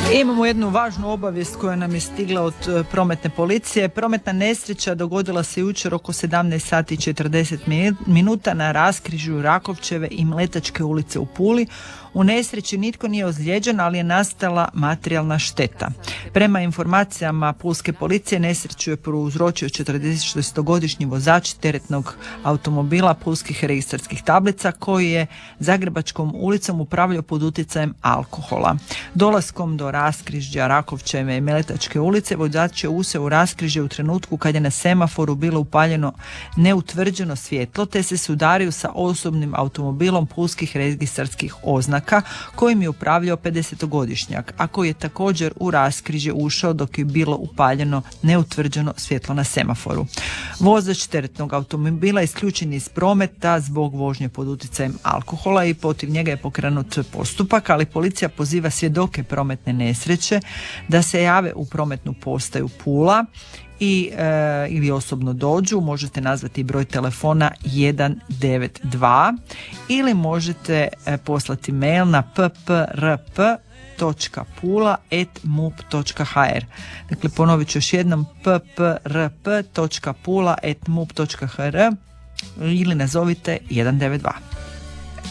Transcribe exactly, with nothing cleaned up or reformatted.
Imamo jednu važnu obavijest koja nam je stigla od prometne policije. Prometna nesreća dogodila se jučer oko sedamnaest sati i četrdeset minuta na raskrižju Rakovčeve i Mletačke ulice u Puli. U nesreći nitko nije ozlijeđen, ali je nastala materijalna šteta. Prema informacijama pulske policije, nesreću je prouzročio četrdesetšestogodišnji vozač teretnog automobila pulskih registarskih tablica koji je Zagrebačkom ulicom upravljao pod utjecajem alkohola. Dolaskom do raskrižja Rakovčeve i Mletačke ulice vozač je useo u raskrižje u trenutku kad je na semaforu bilo upaljeno neutvrđeno svjetlo, te se sudario sa osobnim automobilom pulskih registarskih oznaka kojim je upravljao pedesetogodišnjak, a koji je također u raskrižje ušao dok je bilo upaljeno neutvrđeno svjetlo na semaforu. Vozač teretnog automobila isključen iz prometa zbog vožnje pod utjecajem alkohola i protiv njega je pokrenut postupak, ali policija poziva svjedoke prometne nesreće da se jave u prometnu postaju Pula i e, ili osobno dođu. Možete nazvati broj telefona jedan devet dva ili možete e, poslati mail na p p r p točka pula at mup točka h r. Dakle, ponovit ću još jednom p p r p točka pula at mup točka h r ili nazovite jedan devet dva.